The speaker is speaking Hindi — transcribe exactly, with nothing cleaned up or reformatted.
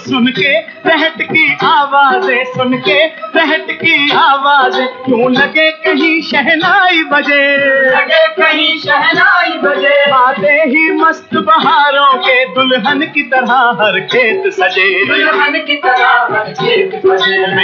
सुन के रहट की आवाजें, सुन के रहट की आवाजें, क्यों लगे कहीं शहनाई बजे, लगे कहीं शहनाई बजे। आते ही मस्त बहारों के दुल्हन की तरह हर खेत सजे, दुल्हन की तरह हर खेत सजे।